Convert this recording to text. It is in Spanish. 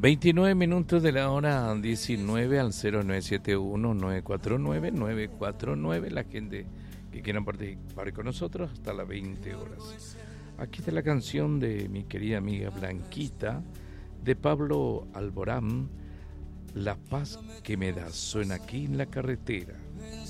29 minutos de la hora 19 al 0971-949-949. La gente que quiera participar con nosotros hasta las 20 horas. Aquí está la canción de mi querida amiga Blanquita, de Pablo Alborán, La paz que me das, suena aquí en la carretera.